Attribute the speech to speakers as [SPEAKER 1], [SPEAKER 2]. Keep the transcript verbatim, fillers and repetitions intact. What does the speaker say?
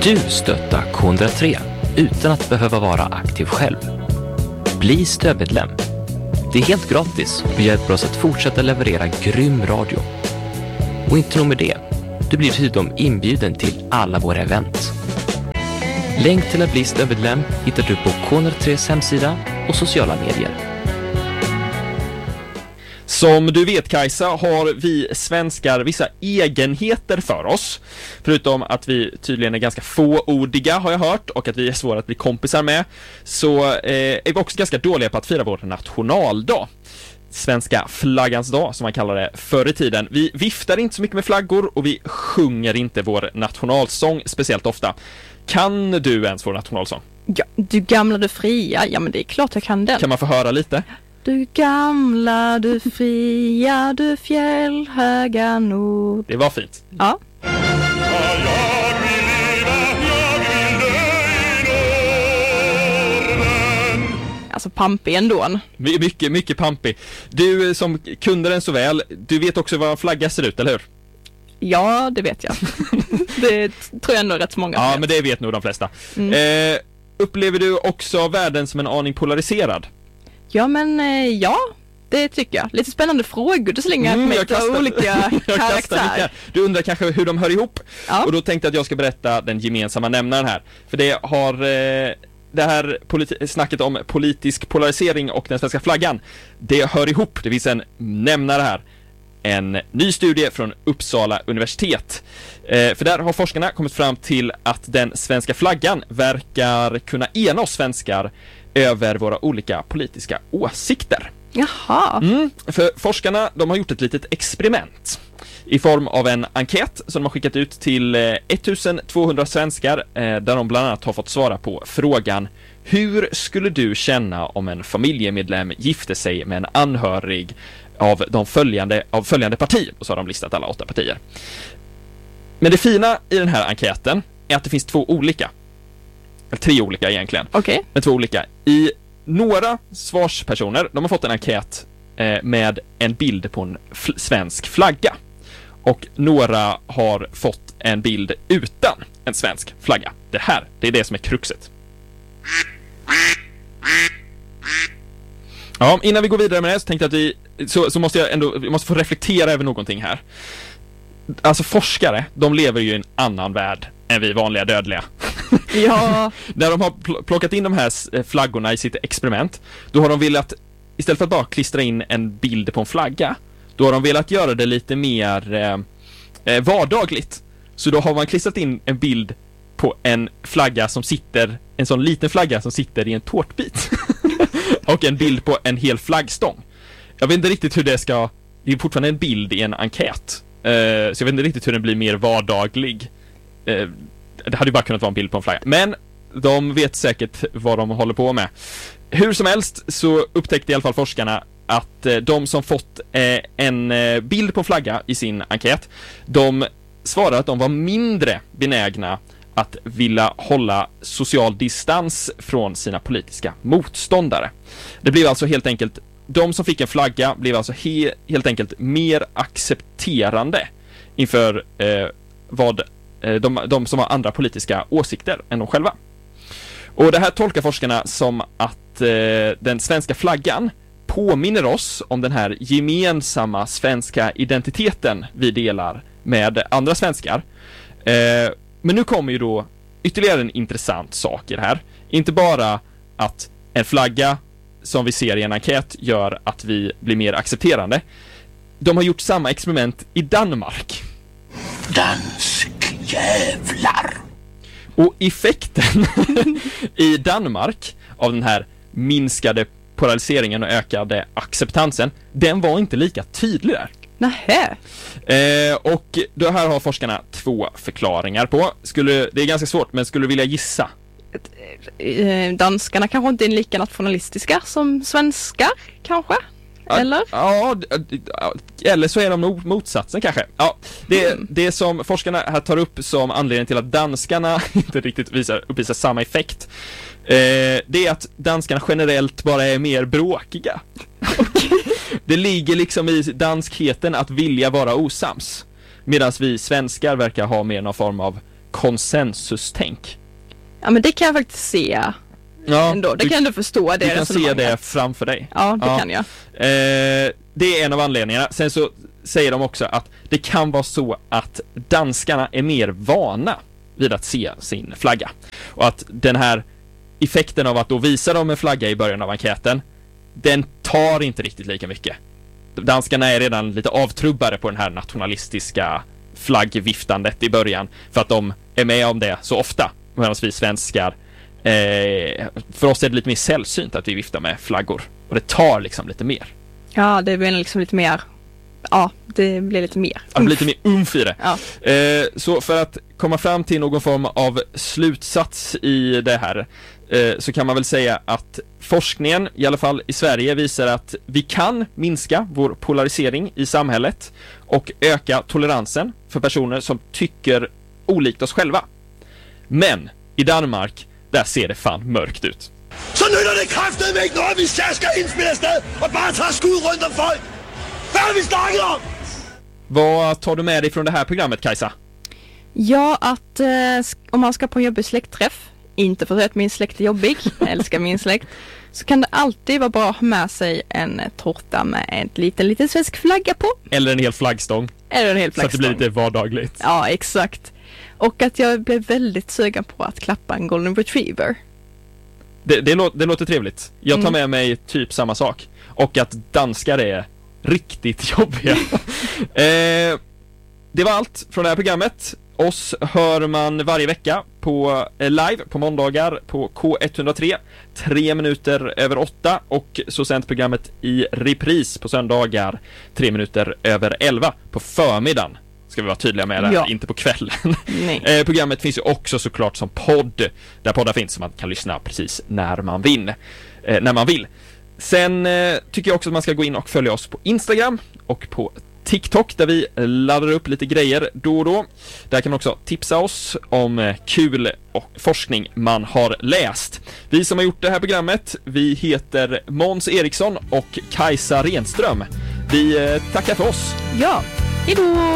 [SPEAKER 1] du stötta K ett noll tre utan att behöva vara aktiv själv? Bli stödmedlem. Det är helt gratis och hjälper oss att fortsätta leverera grym radio. Och inte nog med det, du blir dessutom inbjuden till alla våra event. Länk till att bli stödmedlem hittar du på K ett noll tres hemsida och sociala medier.
[SPEAKER 2] Som du vet, Kajsa, har vi svenskar vissa egenheter för oss. Förutom att vi tydligen är ganska fåordiga, har jag hört, och att vi är svåra att bli kompisar med, så eh, är vi också ganska dåliga på att fira vår nationaldag. Svenska flaggans dag, som man kallar det förr i tiden. Vi viftar inte så mycket med flaggor och vi sjunger inte vår nationalsång speciellt ofta. Kan du ens vår nationalsång?
[SPEAKER 3] Ja, du gamla, du fria. Ja, men det är klart jag kan den.
[SPEAKER 2] Kan man få höra lite?
[SPEAKER 3] Du gamla, du fria, du fjällhöga nord.
[SPEAKER 2] Det var fint.
[SPEAKER 3] Ja. Alltså pampig ändå.
[SPEAKER 2] My- mycket, mycket pampig. Du som kunde den så väl, du vet också vad en flagga ser ut, eller hur?
[SPEAKER 3] Ja, det vet jag. Det tror jag ändå rätt många
[SPEAKER 2] Ja,
[SPEAKER 3] vet.
[SPEAKER 2] men det vet nog de flesta.
[SPEAKER 3] Mm.
[SPEAKER 2] Eh, upplever du också världen som en aning polariserad?
[SPEAKER 3] Ja, men eh, ja, det tycker jag. Lite spännande frågor du slänger
[SPEAKER 2] Mm,
[SPEAKER 3] med
[SPEAKER 2] jag kastar-
[SPEAKER 3] olika
[SPEAKER 2] Jag kastar
[SPEAKER 3] karaktärer.
[SPEAKER 2] lite. Du undrar kanske hur de hör ihop.
[SPEAKER 3] Ja.
[SPEAKER 2] Och då tänkte jag att jag ska berätta den gemensamma nämnaren här. För det har eh, det här politi- snacket om politisk polarisering och den svenska flaggan, det hör ihop. Det finns en nämnare här. En ny studie från Uppsala universitet. Eh, för där har forskarna kommit fram till att den svenska flaggan verkar kunna ena oss svenskar över våra olika politiska åsikter.
[SPEAKER 3] Jaha.
[SPEAKER 2] Mm, för forskarna, de har gjort ett litet experiment i form av en enkät som de har skickat ut till eh, ettusentvåhundra svenskar, eh, där de bland annat har fått svara på frågan: hur skulle du känna om en familjemedlem gifte sig med en anhörig av de följande, av följande parti? Och så har de listat alla åtta partier. Men det fina i den här enkäten är att det finns två olika. Eller tre olika egentligen.
[SPEAKER 3] Okej. Okay.
[SPEAKER 2] Men två olika. I några svarspersoner, de har fått en enkät eh, med en bild på en fl- svensk flagga. Och några har fått en bild utan en svensk flagga. Det här, det är det som är kruxet. Ja, innan vi går vidare med det så tänkte jag att vi, så, så måste jag ändå, vi måste få reflektera över någonting här. Alltså forskare, de lever ju i en annan värld än vi vanliga dödliga.
[SPEAKER 3] Ja.
[SPEAKER 2] När de har pl- plockat in de här flaggorna i sitt experiment, då har de velat, istället för att bara klistra in en bild på en flagga, då har de velat göra det lite mer eh, vardagligt. Så då har man klistrat in en bild på en flagga som sitter, en sån liten flagga som sitter i en tårtbit. Och en bild på en hel flaggstång. Jag vet inte riktigt hur det ska, det är fortfarande en bild i en enkät. Uh, så jag vet inte riktigt hur den blir mer vardaglig. Uh, det hade ju bara kunnat vara en bild på en flagga. Men de vet säkert vad de håller på med. Hur som helst så upptäckte i alla fall forskarna att uh, de som fått uh, en uh, bild på en flagga i sin enkät, de svarade att de var mindre benägna att vilja hålla social distans från sina politiska motståndare. Det blev alltså helt enkelt, de som fick en flagga blev alltså he, helt enkelt mer accepterande inför eh, vad eh, de, de som har andra politiska åsikter än de själva. Och det här tolkar forskarna som att eh, den svenska flaggan påminner oss om den här gemensamma svenska identiteten vi delar med andra svenskar. Eh, men nu kommer ju då ytterligare en intressant sak i det här. Inte bara att en flagga som vi ser i en enkät gör att vi blir mer accepterande. De har gjort samma experiment i Danmark.
[SPEAKER 4] Danskjävlar.
[SPEAKER 2] Och effekten i Danmark av den här minskade polariseringen och ökade acceptansen, den var inte lika tydlig där.
[SPEAKER 3] Nähä.
[SPEAKER 2] Eh, och det här har forskarna två förklaringar på. Skulle, det är ganska svårt, men skulle du vilja gissa?
[SPEAKER 3] Danskarna kanske inte är lika nationalistiska som svenskar, kanske? Eller?
[SPEAKER 2] Ja, eller så är de nog motsatsen kanske. Ja, det,
[SPEAKER 3] Mm.
[SPEAKER 2] det som forskarna här tar upp som anledning till att danskarna inte riktigt visar, uppvisar samma effekt, eh, det är att danskarna generellt bara är mer bråkiga. Det ligger liksom i danskheten att vilja vara osams, medan vi svenskar verkar ha mer någon form av konsensustänk.
[SPEAKER 3] Ja, men det kan jag faktiskt se
[SPEAKER 2] Ja,
[SPEAKER 3] ändå. Det
[SPEAKER 2] du,
[SPEAKER 3] kan ändå förstå det.
[SPEAKER 2] du kan se det framför dig.
[SPEAKER 3] Ja, det
[SPEAKER 2] Ja.
[SPEAKER 3] kan jag.
[SPEAKER 2] Eh, det är en av anledningarna. Sen så säger de också att det kan vara så att danskarna är mer vana vid att se sin flagga. Och att den här effekten av att då visa dem en flagga i början av enkäten, den tar inte riktigt lika mycket. Danskarna är redan lite avtrubbade på den här nationalistiska flaggviftandet i början för att de är med om det så ofta, medan vi svenskar eh, för oss är det lite mer sällsynt att vi viftar med flaggor och det tar liksom lite mer.
[SPEAKER 3] Ja, det blir liksom lite mer. Ja, det blir lite mer.
[SPEAKER 2] Att lite mer umf i det.
[SPEAKER 3] Ja.
[SPEAKER 2] Eh, så för att komma fram till någon form av slutsats i det här eh, så kan man väl säga att forskningen, i alla fall i Sverige, visar att vi kan minska vår polarisering i samhället och öka toleransen för personer som tycker olikt oss själva. Men i Danmark, där ser det fan mörkt ut.
[SPEAKER 4] Så nytter det kraftigt med ikke noget, vi selv skal indspille afsted og bare tager skud rundt om folk. Hvad er det, vi snakker om?
[SPEAKER 2] Vad tar du med dig från det här programmet, Kajsa?
[SPEAKER 3] Ja, att eh, sk- om man ska på en jobbig släktträff, inte för att min släkt är jobbig, jag älskar min släkt, så kan det alltid vara bra att ha med sig en eh, tårta med en liten, liten svensk flagga på.
[SPEAKER 2] Eller en hel flaggstång.
[SPEAKER 3] Eller en hel
[SPEAKER 2] Så att det
[SPEAKER 3] flaggstång.
[SPEAKER 2] blir lite vardagligt.
[SPEAKER 3] Ja, exakt. Och att jag blev väldigt sugen på att klappa en golden retriever.
[SPEAKER 2] Det, det, lå- det låter trevligt. Jag tar
[SPEAKER 3] Mm.
[SPEAKER 2] med mig typ samma sak. Och att danskar är riktigt jobbiga. eh, det var allt från det här programmet. Oss hör man varje vecka på eh, live på måndagar på K ett noll tre, tre minuter över åtta, och så sänds programmet i repris på söndagar tre minuter över elva på förmiddagen. Ska vi vara tydliga med det,
[SPEAKER 3] Ja.
[SPEAKER 2] inte på kvällen.
[SPEAKER 3] Nej.
[SPEAKER 2] Eh, programmet finns ju också såklart som podd, där poddar finns, så man kan lyssna precis när man vill. Eh, när man vill. Sen eh, tycker jag också att man ska gå in och följa oss på Instagram och på TikTok, där vi laddar upp lite grejer då och då. Där kan man också tipsa oss om eh, kul och forskning man har läst. Vi som har gjort det här programmet, vi heter Måns Eriksson och Kajsa Renström. Vi eh, tackar för oss.
[SPEAKER 3] Ja, hejdå!